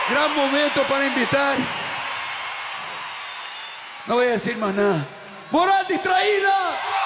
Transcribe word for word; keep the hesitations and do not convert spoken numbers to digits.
Gran momento para invitar. No voy a decir más nada. ¡Moral distraída!